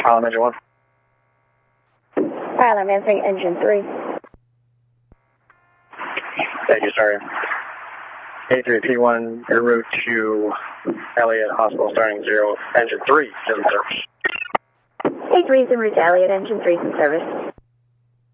Pilot Engine 1. Pilot answering Engine 3. Thank you, sorry. A3P1, en route to Elliott Hospital starting 0, Engine 3 is in service. A3 is en route to Elliott, Engine 3 is in service.